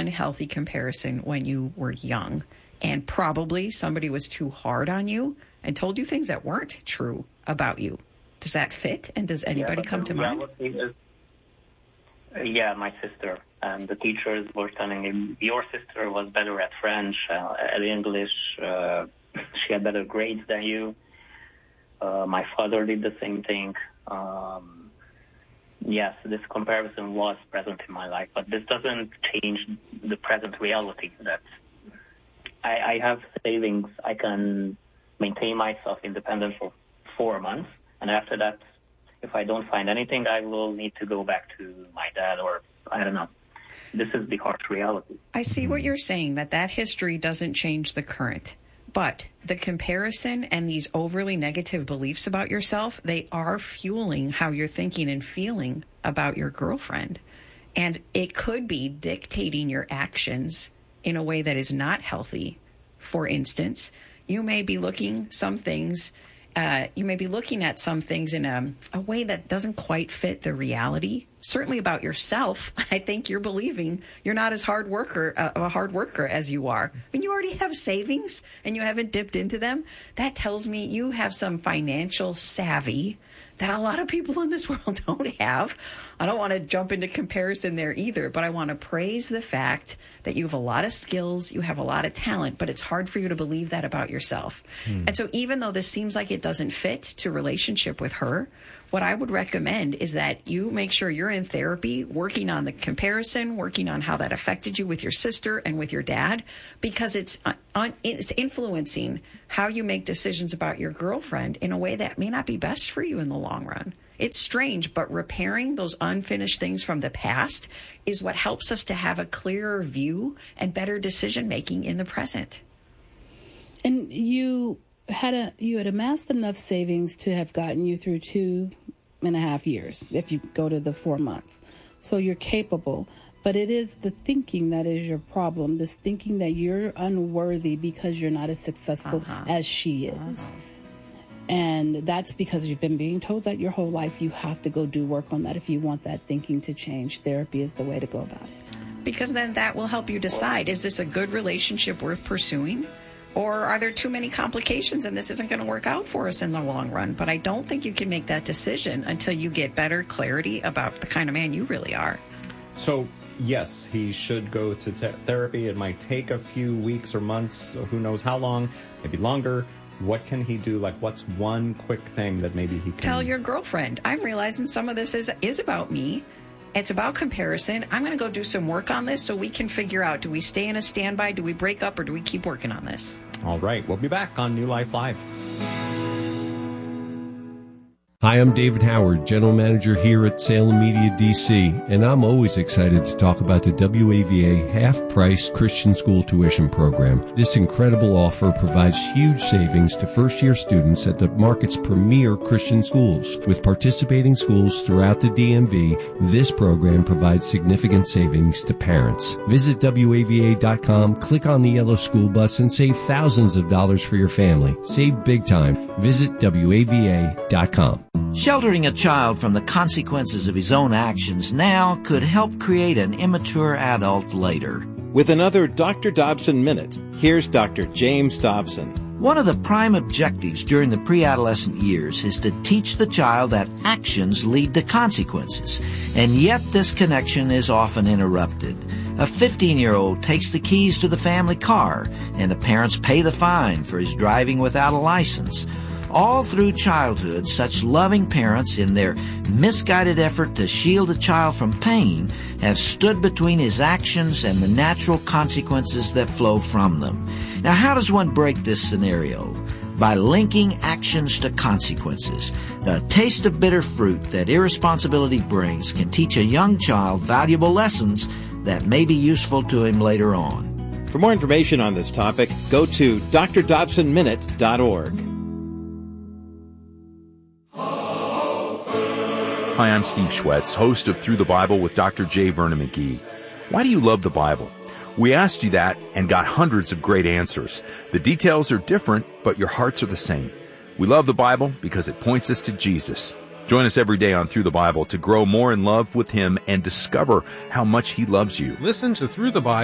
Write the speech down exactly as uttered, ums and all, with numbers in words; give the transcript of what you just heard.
unhealthy comparison when you were young, and probably somebody was too hard on you and told you things that weren't true about you. Does that fit? And does anybody yeah, come to mind? Is, uh, yeah, my sister. Um, the teachers were telling me, your sister was better at French, uh, at English. Uh, she had better grades than you. Uh, my father did the same thing. Um, yes, this comparison was present in my life, but this doesn't change the present reality that I, I have savings. I can maintain myself independent for four months, and after that, if I don't find anything, I will need to go back to my dad, or I don't know. This is the harsh reality. I see what you're saying, that that history doesn't change the current. But the comparison and these overly negative beliefs about yourself, they are fueling how you're thinking and feeling about your girlfriend. And it could be dictating your actions in a way that is not healthy. For instance, you may be looking some things, uh, you may be looking at some things in a, a way that doesn't quite fit the reality. Certainly about yourself, I think you're believing you're not as hard worker, uh, a hard worker as you are. When you already have savings and you haven't dipped into them, that tells me you have some financial savvy that a lot of people in this world don't have. I don't want to jump into comparison there either, but I want to praise the fact that you have a lot of skills, you have a lot of talent, but it's hard for you to believe that about yourself. Hmm. And so even though this seems like it doesn't fit to relationship with her, what I would recommend is that you make sure you're in therapy, working on the comparison, working on how that affected you with your sister and with your dad, because it's un- it's influencing how you make decisions about your girlfriend in a way that may not be best for you in the long run. It's strange, but repairing those unfinished things from the past is what helps us to have a clearer view and better decision making in the present. And you had a you had amassed enough savings to have gotten you through two and a half years if you go to the four months. So you're capable. But it is the thinking that is your problem, this thinking that you're unworthy because you're not as successful uh-huh. as she is. Uh-huh. And that's because you've been being told that your whole life. You have to go do work on that if you want that thinking to change. Therapy is the way to go about it. Because then that will help you decide, is this a good relationship worth pursuing? Or are there too many complications and this isn't going to work out for us in the long run? But I don't think you can make that decision until you get better clarity about the kind of man you really are. So, yes, he should go to te- therapy. It might take a few weeks or months, or who knows how long, maybe longer. What can he do? Like, what's one quick thing that maybe he can... Tell your girlfriend, I'm realizing some of this is is about me. It's about comparison. I'm going to go do some work on this so we can figure out, do we stay in a standby, do we break up, or do we keep working on this? All right. We'll be back on New Life Live. Hi, I'm David Howard, General Manager here at Salem Media D C, and I'm always excited to talk about the W A V A half-price Christian school tuition program. This incredible offer provides huge savings to first-year students at the market's premier Christian schools. With participating schools throughout the D M V, this program provides significant savings to parents. Visit W A V A dot com, click on the yellow school bus, and save thousands of dollars for your family. Save big time. Visit W A V A dot com. Sheltering a child from the consequences of his own actions now could help create an immature adult later. With another Doctor Dobson Minute, here's Doctor James Dobson. One of the prime objectives during the pre-adolescent years is to teach the child that actions lead to consequences, and yet this connection is often interrupted. A fifteen-year-old takes the keys to the family car, and the parents pay the fine for his driving without a license. All through childhood, such loving parents, in their misguided effort to shield a child from pain, have stood between his actions and the natural consequences that flow from them. Now, how does one break this scenario? By linking actions to consequences. The taste of bitter fruit that irresponsibility brings can teach a young child valuable lessons that may be useful to him later on. For more information on this topic, go to D R Dobson Minute dot org. Hi, I'm Steve Schwetz, host of Through the Bible with Doctor J. Vernon McGee. Why do you love the Bible? We asked you that and got hundreds of great answers. The details are different, but your hearts are the same. We love the Bible because it points us to Jesus. Join us every day on Through the Bible to grow more in love with Him and discover how much He loves you. Listen to Through the Bible